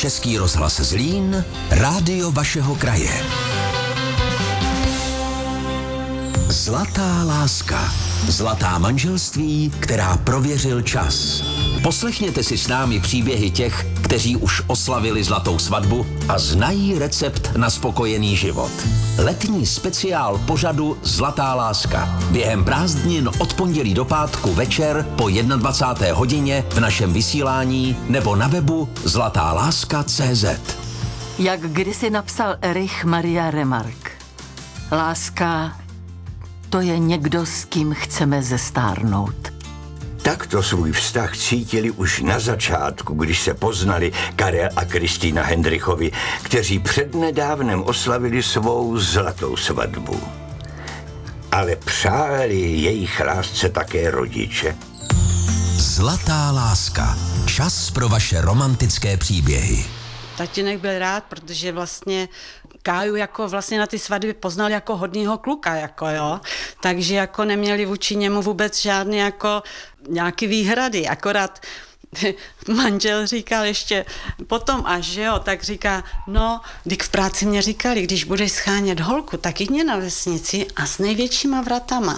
Český rozhlas Zlín, rádio vašeho kraje. Zlatá láska. Zlatá manželství, která prověřil čas. Poslechněte si s námi příběhy těch, kteří už oslavili zlatou svatbu a znají recept na spokojený život. Letní speciál pořadu Zlatá láska. Během prázdnin od pondělí do pátku večer po 21. hodině v našem vysílání nebo na webu zlatáláska.cz. Jak kdysi napsal Erich Maria Remarque. Láska, to je někdo, s kým chceme zestárnout. Takto svůj vztah cítili už na začátku, když se poznali Karel a Kristýna Hendrichovi, kteří přednedávnem oslavili svou zlatou svatbu. Ale přáli jejich lásce také rodiče. Zlatá láska. Čas pro vaše romantické příběhy. Tatínek byl rád, protože vlastně Káju jako vlastně na ty svatby poznal jako hodnýho kluka, jako jo. Takže jako neměli vůči němu vůbec žádný jako nějaký výhrady, akorát manžel říkal ještě potom až, že jo, tak říká, no, když v práci mě říkali, když budeš schánět holku, tak jdi na vesnici a s největšíma vratama.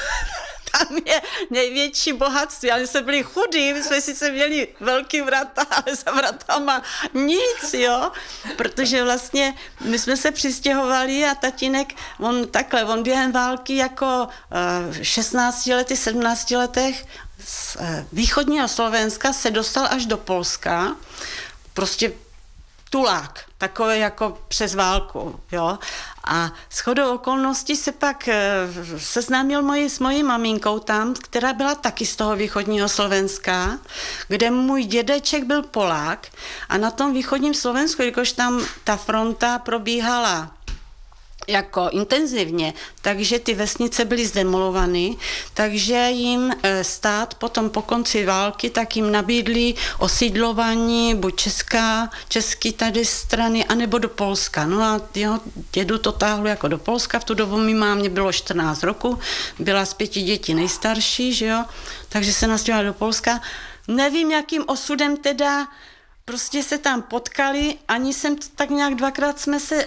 Tam je největší bohatství, ale jsme byli chudí, my jsme sice měli velký vrata, ale za vratama nic, jo, protože vlastně my jsme se přistěhovali a tatínek, on během války jako 16 letech, 17 letech z východního Slovenska se dostal až do Polska, prostě tulák, takový jako přes válku, jo. A shodou okolností se pak seznámil s mojí maminkou tam, která byla taky z toho východního Slovenska, kde můj dědeček byl Polák a na tom východním Slovensku, jakož tam ta fronta probíhala jako intenzivně, takže ty vesnice byly zdemolované, takže jim stát potom po konci války tak jim nabídli osídlování buď český tady strany, anebo do Polska. No a jeho dědu to táhlo jako do Polska, v tu dobu mi mámě bylo 14 roku, byla z 5 dětí nejstarší, že jo, takže se nastěhovala do Polska. Nevím, jakým osudem teda prostě se tam potkali, ani jsem to tak nějak dvakrát jsme se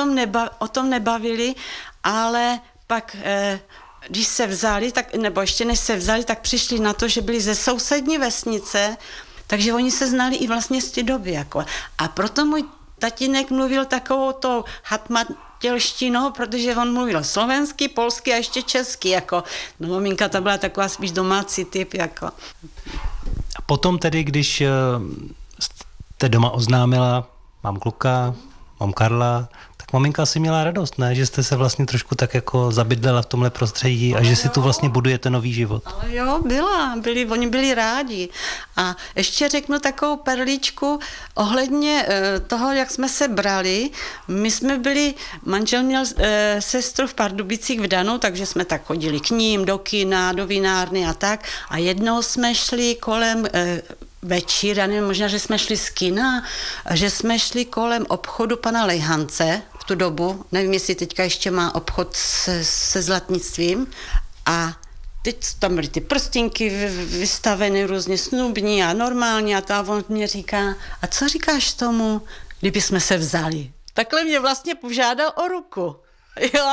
o tom nebavili, ale pak, když se vzali, nebo ještě než se vzali, tak přišli na to, že byli ze sousední vesnice, takže oni se znali i vlastně z té doby. Jako. A proto můj tatínek mluvil takovou tou hatmatělštinou, protože on mluvil slovensky, polsky a ještě česky. Jako. No maminka ta byla taková spíš domácí typ. Jako. A potom tedy, když jste doma oznámila, mám kluka, mám Karla, tak maminka si měla radost, ne? Že jste se vlastně trošku tak jako zabydlela v tomhle prostředí a že si tu vlastně budujete nový život. Ale jo, oni byli rádi. A ještě řeknu takovou perličku ohledně toho, jak jsme se brali. My jsme manžel měl sestru v Pardubicích vdanou, takže jsme tak chodili k ním, do kina, do vinárny a tak. A jednou jsme šli kolem večír, já nevím, možná, že jsme šli z kina, že jsme šli kolem obchodu pana Lejhance v tu dobu, nevím, jestli teďka ještě má obchod se zlatnictvím a teď tam byly ty prstinky vystaveny různě snubní a normální a on mě říká, a co říkáš tomu, kdyby jsme se vzali? Takhle mě vlastně požádal o ruku. Jo,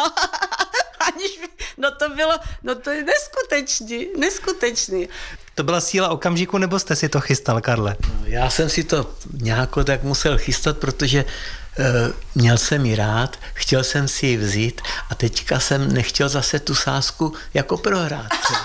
to je neskutečný. To byla síla okamžiku, nebo jste si to chystal, Karle? Já jsem si to nějak tak musel chystat, protože měl jsem ji rád, chtěl jsem si ji vzít a teďka jsem nechtěl zase tu sázku jako prohrát.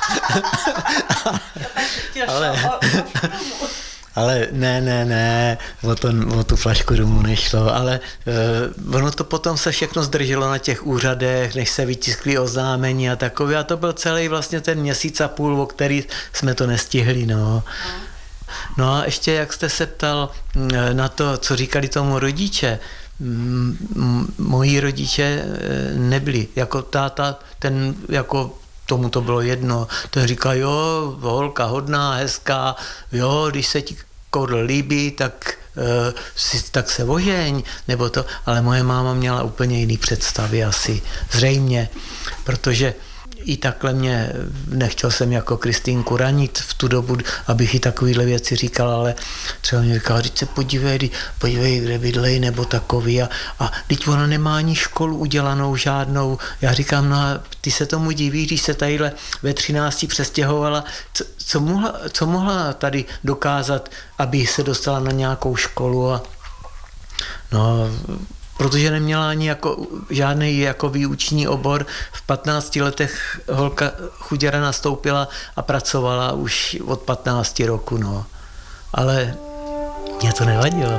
Ale ne, o tu flašku rumu nešlo, ale ono to potom se všechno zdrželo na těch úřadech, než se vytiskly oznámení a takové a to byl celý vlastně ten měsíc a půl, o který jsme to nestihli, no. No a ještě jak jste se ptal na to, co říkali tomu rodiče, moji rodiče nebyli, jako táta, ten jako tomu to bylo jedno, to říká, jo, holka hodná, hezká, jo, když se ti koudl líbí, tak se ožeň, nebo to, ale moje máma měla úplně jiný představy asi, zřejmě, protože i takhle nechtěl jsem jako Kristýnku ranit v tu dobu, abych jí takovýhle věci říkal, ale třeba mě říkal, teď se podívej, kde bydlej, nebo takový a teď ona nemá ani školu udělanou žádnou. Já říkám, no a ty se tomu divíš, když se tadyhle ve 13 přestěhovala, co mohla tady dokázat, aby se dostala na nějakou školu a no, protože neměla ani žádný jako výuční obor. V 15 letech holka chuděra nastoupila a pracovala už od 15 roku, no. Ale mě to nevadilo.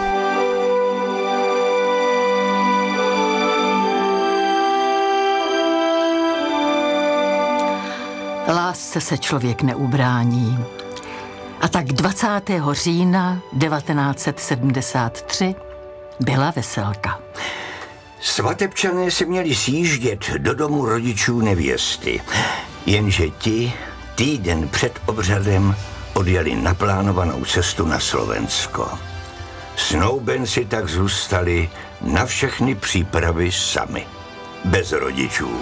Lásce se člověk neubrání. A tak 20. října 1973 byla veselka. Svatebčané se měli sjíždět do domu rodičů nevěsty, jenže ti týden před obřadem odjeli naplánovanou cestu na Slovensko. Snoubenci tak zůstali na všechny přípravy sami, bez rodičů.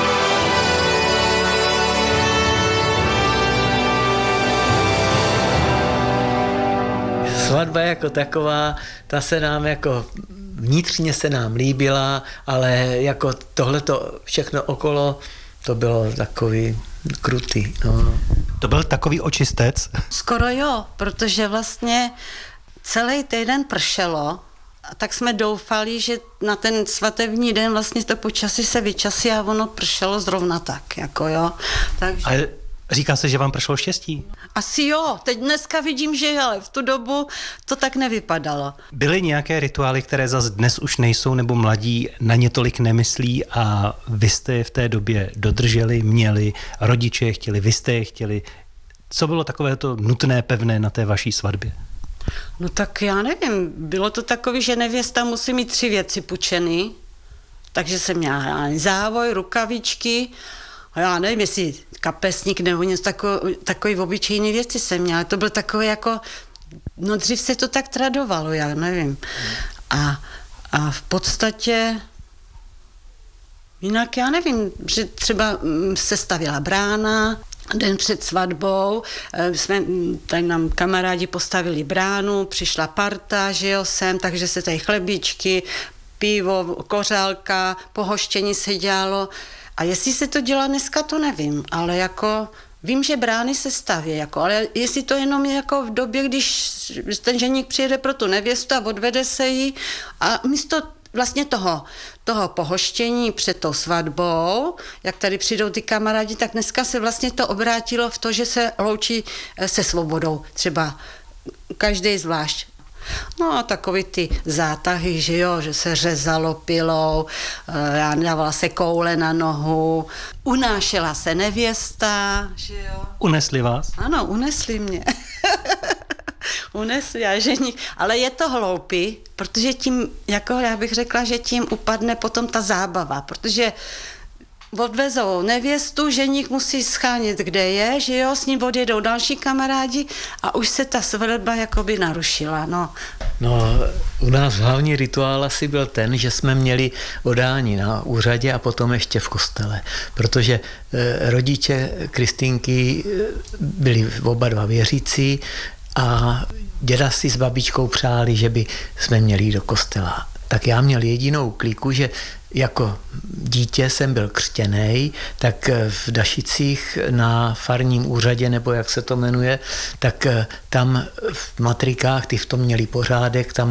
Svatba jako taková, ta se nám jako vnitřně se nám líbila, ale jako tohleto všechno okolo, to bylo takový krutý. No. To byl takový očistec? Skoro jo, protože vlastně celý týden pršelo, a tak jsme doufali, že na ten svatební den vlastně to počasí se vyčasí a ono pršelo zrovna tak, jako jo. Takže... Ale říká se, že vám pršelo štěstí? Asi jo, teď dneska vidím, že ale v tu dobu to tak nevypadalo. Byly nějaké rituály, které zas dnes už nejsou, nebo mladí na ně tolik nemyslí a vy jste je v té době dodrželi, měli, rodiče je chtěli, vy jste je chtěli. Co bylo takové to nutné, pevné na té vaší svatbě? No tak já nevím, bylo to takové, že nevěsta musí mít 3 věci půjčeny, takže jsem měla závoj, rukavičky, a já nevím, jestli kapesník nebo něco takový obyčejný věci jsem měla. To bylo takové jako, no dřív se to tak tradovalo, já nevím. A v podstatě jinak já nevím, že třeba se stavěla brána, den před svatbou, tady nám kamarádi postavili bránu, přišla parta, že jo, takže se tady chlebičky, pivo, kořálka, pohoštění se dělalo. A jestli se to dělá dneska, to nevím, ale jako vím, že brány se staví, jako, ale jestli to jenom je jako v době, když ten ženík přijede pro tu nevěstu a odvede se jí a místo vlastně toho pohoštění před tou svatbou, jak tady přijdou ty kamarádi, tak dneska se vlastně to obrátilo v to, že se loučí se svobodou, třeba každý zvlášť. No a takový ty zátahy, že jo, že se řezalo pilou, dávala se koule na nohu, unášela se nevěsta, že jo. Unesli vás? Ano, unesli mě. Unesli a ženík, ale je to hloupý, protože tím, jako já bych řekla, že tím upadne potom ta zábava, protože odvezou nevěstu, ženík musí schánět, kde je, že jo, s ním odjedou další kamarádi a už se ta svatba jakoby narušila, no. No, u nás hlavní rituál asi byl ten, že jsme měli odání na úřadě a potom ještě v kostele, protože rodiče Kristýnky byli oba dva věřící a děda si s babičkou přáli, že by jsme měli jít do kostela. Tak já měl jedinou kliku, že jako dítě jsem byl křtěnej, tak v Dašicích na farním úřadě, nebo jak se to jmenuje, tak tam v matrikách, ty v tom měli pořádek, tam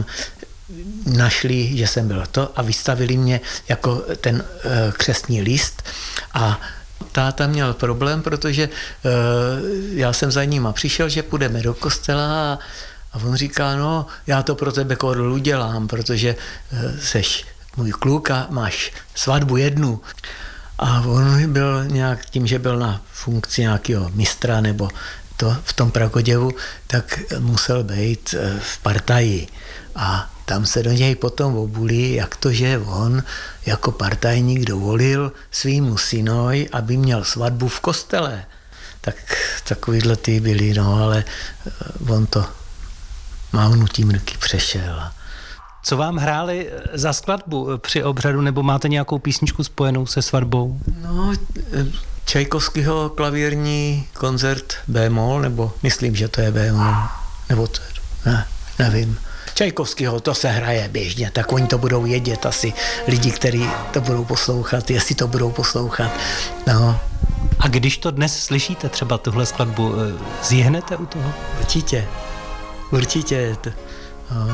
našli, že jsem byl to a vystavili mě jako ten křestní list a táta měl problém, protože já jsem za ním a přišel, že půjdeme do kostela a on říká, no, já to pro tebe, Korl, udělám, protože seš můj kluk a máš svatbu jednu. A on byl nějak tím, že byl na funkci nějakého mistra nebo to v tom Pragoděvu, tak musel být v partaji. A tam se do něj potom obulí, jak to, že on jako partajník dovolil svýmu synoj, aby měl svatbu v kostele. Tak takovýhle ty byli, no, ale on to mávnutím ruky přešel. Co vám hráli za skladbu při obřadu, nebo máte nějakou písničku spojenou se svatbou? No, Čajkovskýho klavírní koncert B-moll, nebo myslím, že to je B-moll, nebo to ne, nevím. Čajkovskýho, to se hraje běžně, tak oni to budou vědět asi, lidi, kteří to budou poslouchat, jestli to budou poslouchat. No. A když to dnes slyšíte, třeba tuhle skladbu, zjihnete u toho? Určitě.